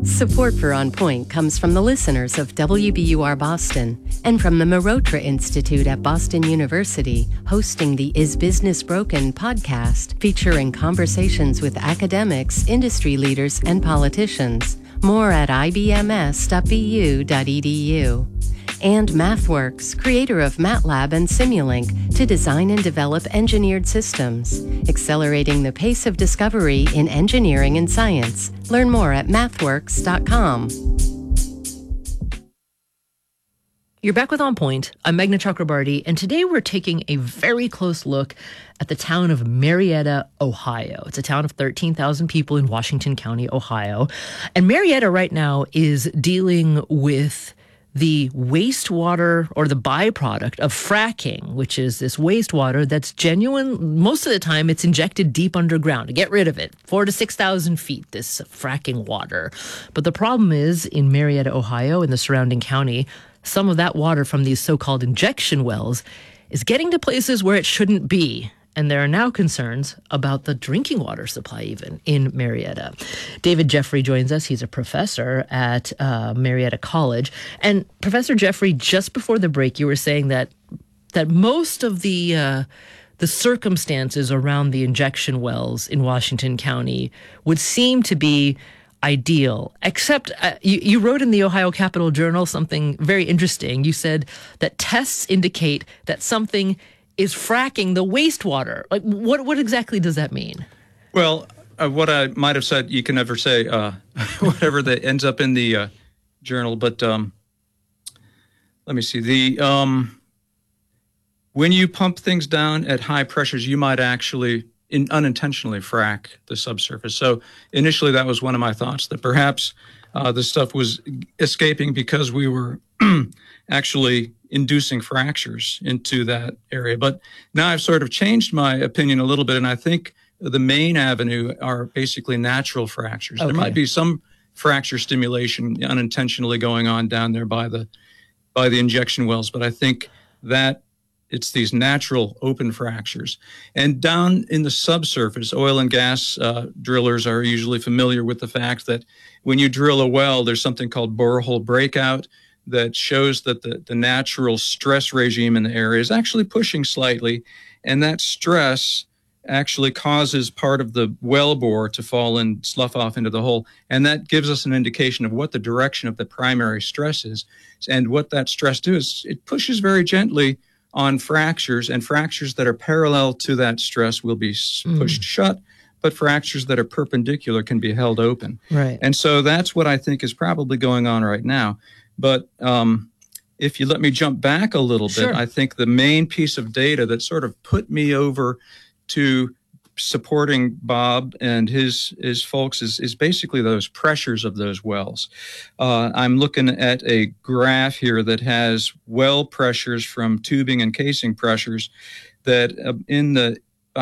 Support for On Point comes from the listeners of WBUR Boston and from the Marotra Institute at Boston University, hosting the Is Business Broken podcast, featuring conversations with academics, industry leaders, and politicians. More at ibms.bu.edu. And MathWorks, creator of MATLAB and Simulink, to design and develop engineered systems, accelerating the pace of discovery in engineering and science. Learn more at mathworks.com. You're back with On Point. I'm Meghna Chakrabarty, and today we're taking a very close look at the town of Marietta, Ohio. It's a town of 13,000 people in Washington County, Ohio. And Marietta right now is dealing with the wastewater or the byproduct of fracking, which is this wastewater that's genuine. Most of the time, it's injected deep underground to get rid of it, 4,000 to 6,000 feet, this fracking water. But the problem is in Marietta, Ohio, and the surrounding county, some of that water from these so-called injection wells is getting to places where it shouldn't be. And there are now concerns about the drinking water supply even in Marietta. David Jeffrey joins us. He's a professor at Marietta College. And Professor Jeffrey, just before the break, you were saying that most of the circumstances around the injection wells in Washington County would seem to be ideal, except you wrote in the Ohio Capital Journal something very interesting. You said that tests indicate that something is fracking the wastewater. Like, what exactly does that mean? Well, what I might have said, you can never say whatever that ends up in the journal. But let me see. When you pump things down at high pressures, you might actually unintentionally frack the subsurface. So initially, that was one of my thoughts, that perhaps the stuff was escaping because we were actually inducing fractures into that area. But now I've sort of changed my opinion a little bit, and I think the main avenue are basically natural fractures. Okay. There might be some fracture stimulation unintentionally going on down there by the injection wells, but I think that it's these natural open fractures. And down in the subsurface, oil and gas drillers are usually familiar with the fact that when you drill a well, there's something called borehole breakout that shows that the natural stress regime in the area is actually pushing slightly, and that stress actually causes part of the well bore to fall and slough off into the hole, and that gives us an indication of what the direction of the primary stress is. And what that stress does, it pushes very gently on fractures, and fractures that are parallel to that stress will be pushed shut, but fractures that are perpendicular can be held open. Right. And so that's what I think is probably going on right now. But if you let me jump back a little bit, Sure. I think the main piece of data that sort of put me over to supporting Bob and his folks is basically those pressures of those wells. I'm looking at a graph here that has well pressures from tubing and casing pressures that in the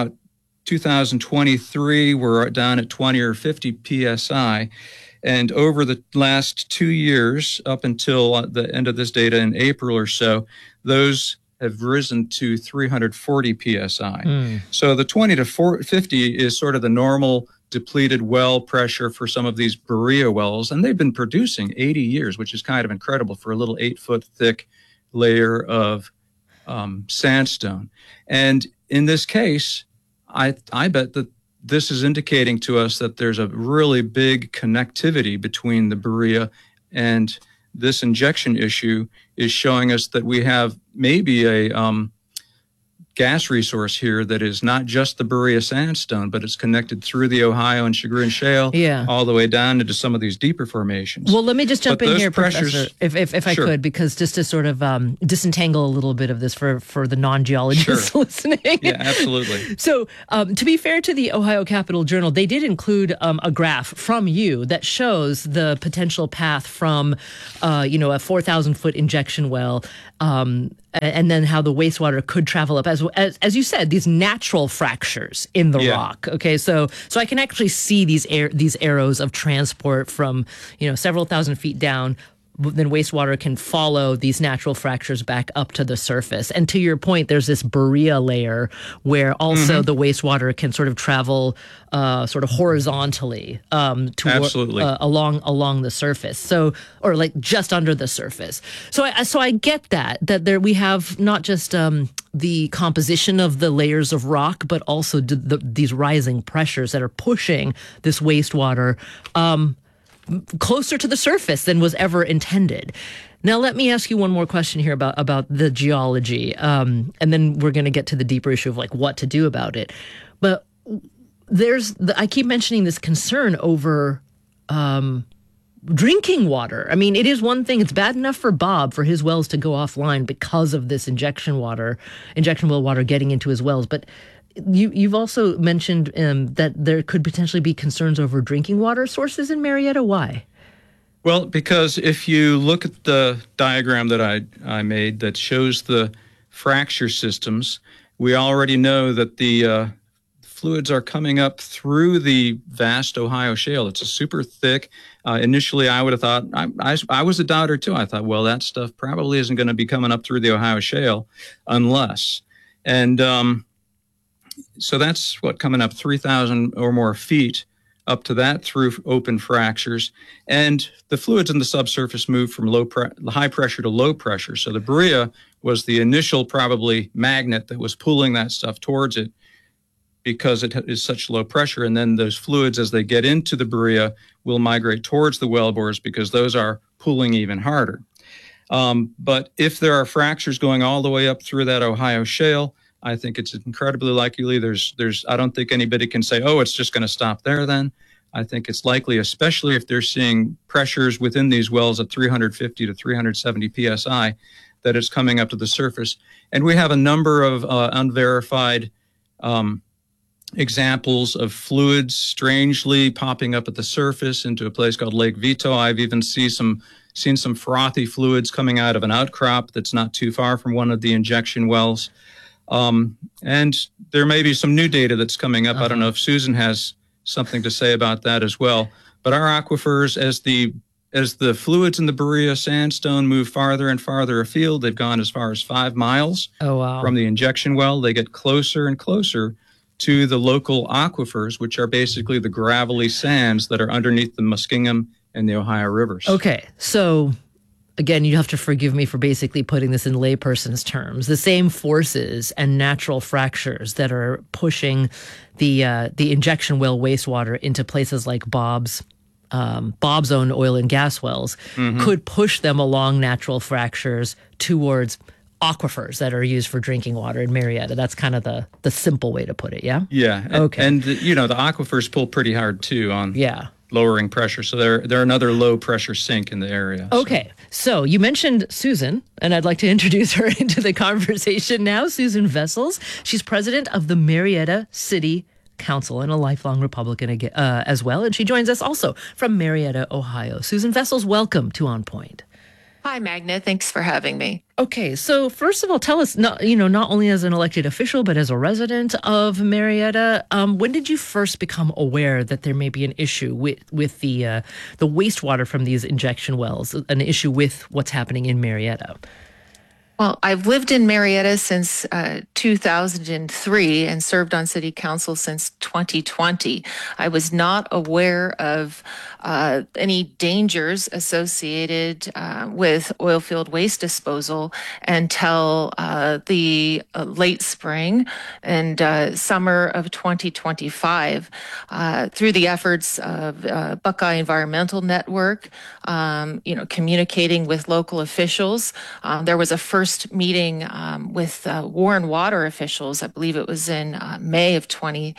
2023 were down at 20 or 50 psi. And over the last 2 years, up until the end of this data in April or so, those have risen to 340 psi. So the 20 to 50 is sort of the normal depleted well pressure for some of these Berea wells, and they've been producing 80 years, which is kind of incredible for a little 8-foot thick layer of sandstone. And in this case, I bet that this is indicating to us that there's a really big connectivity between the Berea and this injection issue is showing us that we have maybe a gas resource here that is not just the Berea sandstone, but it's connected through the Ohio and Chagrin Shale all the way down into some of these deeper formations. Well, let me just jump in here, pressures, Professor, if I could, because just to sort of disentangle a little bit of this for the non-geologists listening. Yeah, absolutely. So to be fair to the Ohio Capital Journal, they did include a graph from you that shows the potential path from, a 4,000-foot injection well, and then how the wastewater could travel up, as you said, these natural fractures in the rock. Okay, so I can actually see these arrows of transport from several thousand feet down, then wastewater can follow these natural fractures back up to the surface. And to your point, there's this Berea layer where also the wastewater can sort of travel sort of horizontally Absolutely. along the surface. So, or like just under the surface. So I get that there we have not just the composition of the layers of rock, but also these rising pressures that are pushing this wastewater closer to the surface than was ever intended. Now, let me ask you one more question here about the geology, and then we're going to get to the deeper issue of like what to do about it. But I keep mentioning this concern over drinking water. I mean, it is one thing. It's bad enough for Bob for his wells to go offline because of this injection well water getting into his wells. But you've also mentioned that there could potentially be concerns over drinking water sources in Marietta. Why? Well, because if you look at the diagram that I made that shows the fracture systems, we already know that the fluids are coming up through the vast Ohio Shale. It's a super thick. Initially, I would have thought, I was a doubter too. I thought, well, that stuff probably isn't going to be coming up through the Ohio Shale unless. And so that's coming up 3,000 or more feet up to that through open fractures. And the fluids in the subsurface move from high pressure to low pressure. So the Berea was the initial probably magnet that was pulling that stuff towards it because it is such low pressure. And then those fluids, as they get into the Berea, will migrate towards the wellbores because those are pulling even harder. But if there are fractures going all the way up through that Ohio Shale, I think it's incredibly likely I don't think anybody can say, oh, it's just going to stop there then. I think it's likely, especially if they're seeing pressures within these wells at 350 to 370 PSI, that it's coming up to the surface. And we have a number of unverified examples of fluids strangely popping up at the surface into a place called Lake Vito. I've even seen some frothy fluids coming out of an outcrop that's not too far from one of the injection wells. And there may be some new data that's coming up. I don't know if Susan has something to say about that as well. But our aquifers, as the fluids in the Berea sandstone move farther and farther afield, they've gone as far as 5 miles from the injection well. They get closer and closer to the local aquifers, which are basically the gravelly sands that are underneath the Muskingum and the Ohio rivers. Okay, so again, you have to forgive me for basically putting this in layperson's terms. The same forces and natural fractures that are pushing the injection well wastewater into places like Bob's own oil and gas wells could push them along natural fractures towards aquifers that are used for drinking water in Marietta. That's kind of the simple way to put it, yeah? Yeah. Okay. And the aquifers pull pretty hard too on lowering pressure. So they're another low pressure sink in the area. Okay. So you mentioned Susan, and I'd like to introduce her into the conversation now. Susan Vessels. She's president of the Marietta City Council and a lifelong Republican as well. And she joins us also from Marietta, Ohio. Susan Vessels, welcome to On Point. Hi, Magna. Thanks for having me. Okay, so first of all, tell us, not only as an elected official, but as a resident of Marietta, when did you first become aware that there may be an issue with the wastewater from these injection wells, an issue with what's happening in Marietta? Well, I've lived in Marietta since 2003 and served on city council since 2020. I was not aware of any dangers associated with oil field waste disposal until the late spring and summer of 2025 through the efforts of Buckeye Environmental Network, communicating with local officials. There was a first meeting with Warren Water officials. I believe it was in May of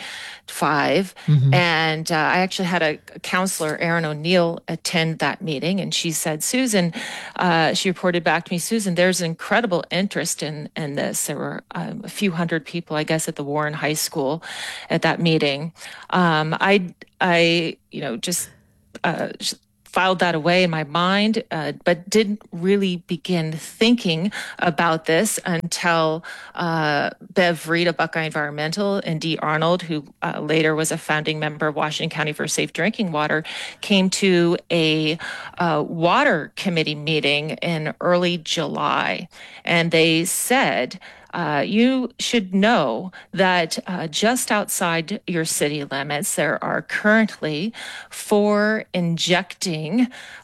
25. And I actually had a counselor, Erin O'Neill, attend that meeting. And she said, Susan, she reported back to me, Susan, there's incredible interest in this. There were a few hundred people, I guess, at the Warren High School at that meeting. I filed that away in my mind, but didn't really begin thinking about this until Bev Reed of Buckeye Environmental and Dee Arnold, who later was a founding member of Washington County for Safe Drinking Water, came to a water committee meeting in early July. And they said, you should know that just outside your city limits, there are currently 4 injection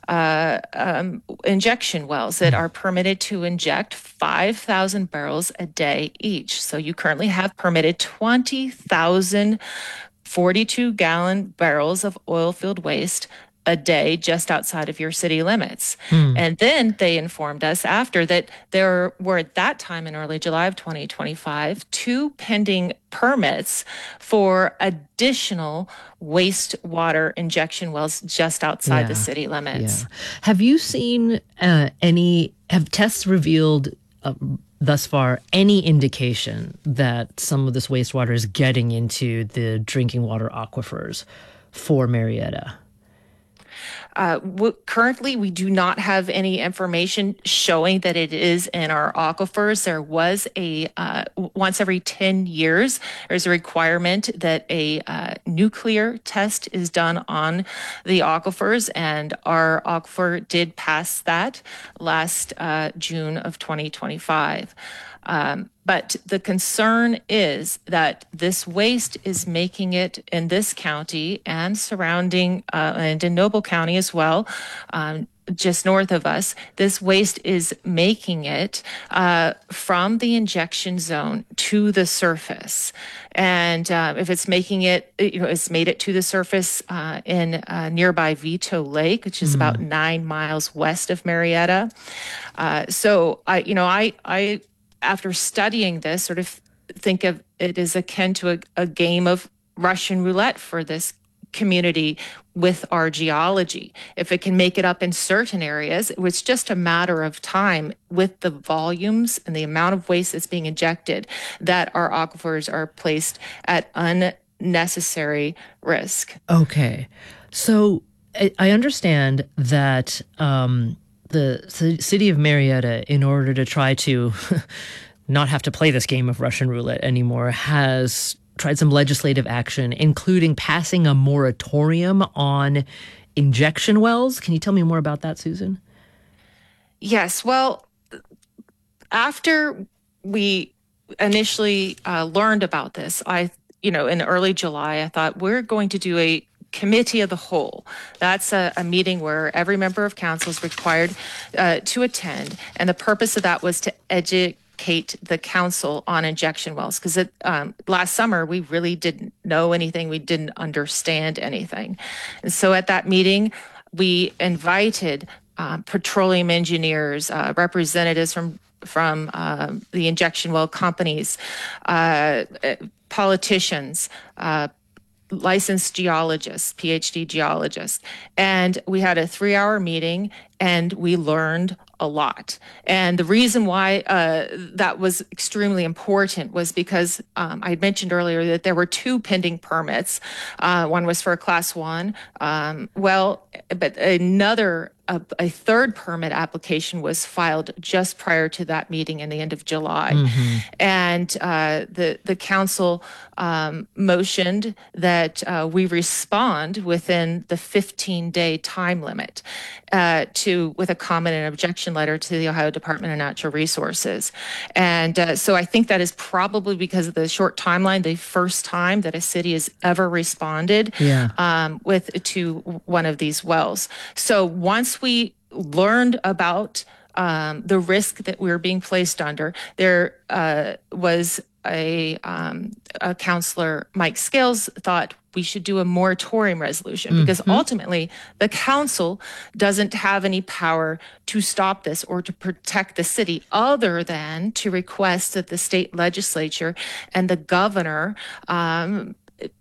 wells that are permitted to inject 5,000 barrels a day each. So you currently have permitted 20,000 42-gallon barrels of oil field waste a day just outside of your city limits. And then they informed us after that there were at that time in early July of 2025, 2 pending permits for additional wastewater injection wells just outside the city limits. Yeah. Have you seen have tests revealed thus far any indication that some of this wastewater is getting into the drinking water aquifers for Marietta? Currently, we do not have any information showing that it is in our aquifers. There was a once every 10 years, there's a requirement that a nuclear test is done on the aquifers, and our aquifer did pass that last June of 2025. But the concern is that this waste is making it in this county and surrounding, and in Noble County as well, just north of us, this waste is making it from the injection zone to the surface. And if it's making it, it's made it to the surface in nearby Vito Lake, which is about 9 miles west of Marietta. So I after studying this, sort of think of it as akin to a game of Russian roulette for this community with our geology. If it can make it up in certain areas, it was just a matter of time with the volumes and the amount of waste that's being injected that our aquifers are placed at unnecessary risk. Okay. So I understand that the city of Marietta, in order to try to not have to play this game of Russian roulette anymore, has tried some legislative action, including passing a moratorium on injection wells. Can you tell me more about that, Susan? Yes. Well, after we initially learned about this, in early July, I thought we're going to do a committee of the whole. That's a meeting where every member of council is required to attend. And the purpose of that was to educate the council on injection wells. Because last summer, we really didn't know anything. We didn't understand anything. And so at that meeting, we invited petroleum engineers, representatives from the injection well companies, politicians, licensed geologists, PhD geologists. And we had a 3-hour meeting and we learned a lot. And the reason why that was extremely important was because I had mentioned earlier that there were 2 pending permits. One was for a class 1. But a third permit application was filed just prior to that meeting in the end of July. And the council motioned that we respond within the 15-day time limit with a comment and objection letter to the Ohio Department of Natural Resources. And so I think that is probably because of the short timeline, the first time that a city has ever responded to one of these wells. So once we learned about the risk that we were being placed under, there was a counselor, Mike Scales, thought we should do a moratorium resolution because ultimately the council doesn't have any power to stop this or to protect the city other than to request that the state legislature and the governor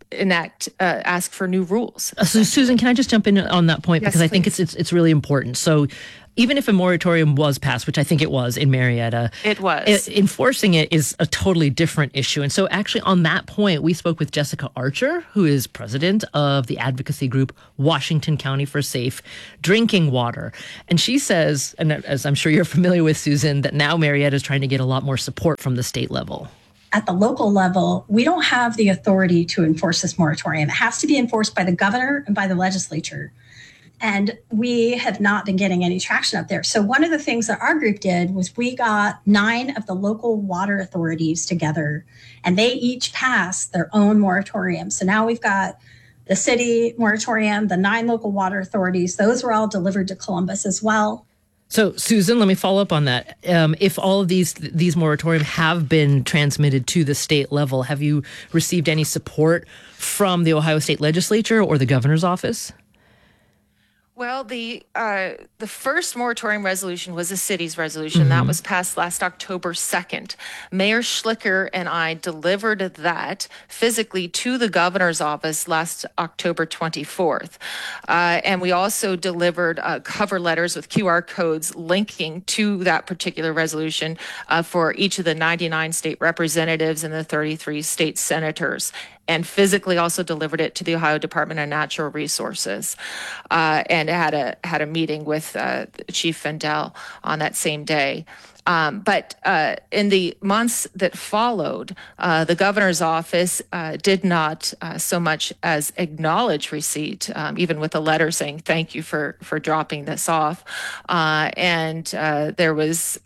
ask for new rules. So, Susan, can I just jump in on that point? Yes, because I think please. it's really important. So even if a moratorium was passed, which I think it was in Marietta, It was. enforcing it is a totally different issue. And so actually on that point, we spoke with Jessica Archer, who is president of the advocacy group Washington County for Safe Drinking Water. And she says, and as I'm sure you're familiar with, Susan, that now Marietta is trying to get a lot more support from the state level. At the local level, we don't have the authority to enforce this moratorium. It has to be enforced by the governor and by the legislature. And we have not been getting any traction up there. So one of the things that our group did was we got 9 of the local water authorities together, and they each passed their own moratorium. So now we've got the city moratorium, the 9 local water authorities. Those were all delivered to Columbus as well. So, Susan, let me follow up on that. If all of these moratorium have been transmitted to the state level, have you received any support from the Ohio State Legislature or the governor's office? Well, the first moratorium resolution was a city's resolution. That was passed last October 2nd. Mayor Schlicker and I delivered that physically to the governor's office last October 24th. And we also delivered cover letters with QR codes linking to that particular resolution for each of the 99 state representatives and the 33 state senators, and physically also delivered it to the Ohio Department of Natural Resources, and had a meeting with Chief Fendel on that same day. But in the months that followed, the governor's office did not so much as acknowledge receipt, even with a letter saying thank you for dropping this off. And there was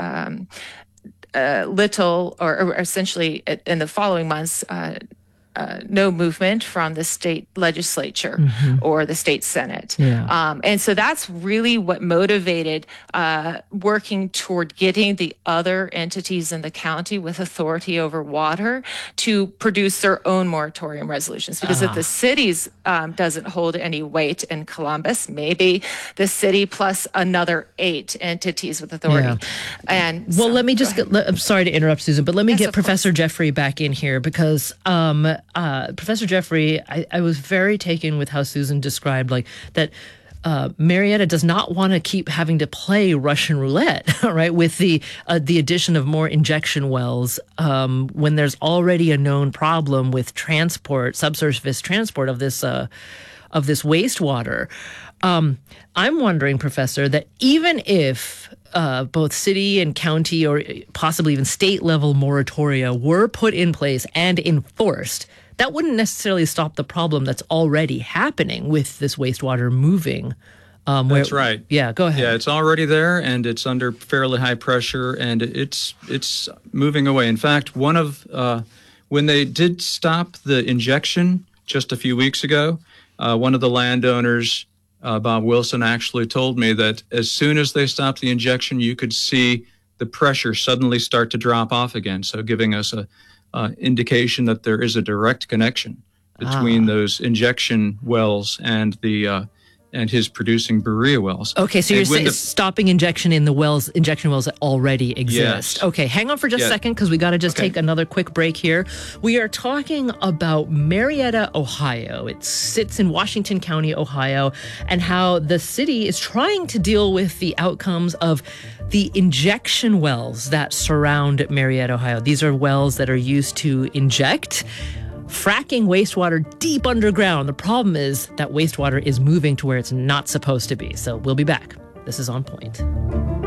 little, or essentially in the following months, no movement from the state legislature or the state Senate. Yeah. And so that's really what motivated working toward getting the other entities in the county with authority over water to produce their own moratorium resolutions. Because if the cities doesn't hold any weight in Columbus, maybe the city plus another 8 entities with authority. Yeah. And well, so, let me just I'm sorry to interrupt, Susan, but let me Yes, get of course. Professor Jeffrey back in here because Professor Jeffrey, I was very taken with how Susan described like that Marietta does not want to keep having to play Russian roulette, right, with the addition of more injection wells when there's already a known problem with subsurface transport of this wastewater. I'm wondering, Professor, that even if both city and county or possibly even state level moratoria were put in place and enforced, that wouldn't necessarily stop the problem that's already happening with this wastewater moving. That's right. Yeah, go ahead. Yeah, it's already there, and it's under fairly high pressure, and it's moving away. In fact, when they did stop the injection just a few weeks ago, one of the landowners, Bob Wilson, actually told me that as soon as they stopped the injection, you could see the pressure suddenly start to drop off again. So giving us a indication that there is a direct connection between those injection wells and and his producing Berea wells. Okay, so And you're saying when stopping injection wells that already exist. Yes. Okay, hang on for just a second because we got to just take another quick break here. We are talking about Marietta, Ohio. It sits in Washington County, Ohio, and how the city is trying to deal with the outcomes of the injection wells that surround Marietta, Ohio. These are wells that are used to inject fracking wastewater deep underground. The problem is that wastewater is moving to where it's not supposed to be. So we'll be back. This is On Point.